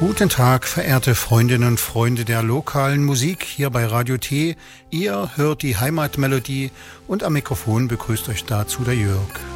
Guten Tag, verehrte Freundinnen und Freunde der lokalen Musik hier bei Radio T. Ihr hört die Heimatmelodie und am Mikrofon begrüßt euch dazu der Jörg.